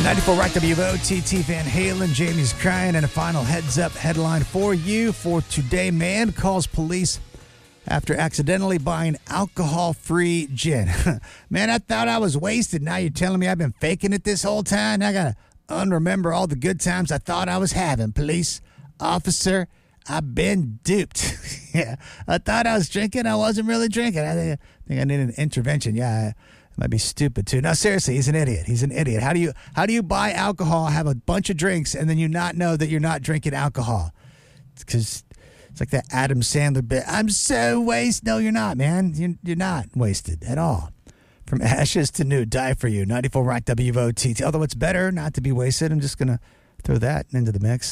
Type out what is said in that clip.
94 Rock WOTT Van Halen, Jamie's Crying, and a final heads-up headline for you for today. Man calls police after accidentally buying alcohol-free gin. Man, I thought I was wasted. Now you're telling me I've been faking it this whole time? Now I got to unremember all the good times I thought I was having. Police officer, I've been duped. Yeah, I thought I was drinking. I wasn't really drinking. I think I need an intervention. Yeah, might be stupid too. No, seriously, he's an idiot. He's an idiot. How do you buy alcohol, have a bunch of drinks, and then you not know that you're not drinking alcohol? Because it's like that Adam Sandler bit. I'm so wasted. No, you're not, man. You're not wasted at all. From ashes to new, die for you. 94 Rock WOTT. Although it's better not to be wasted. I'm just gonna throw that into the mix.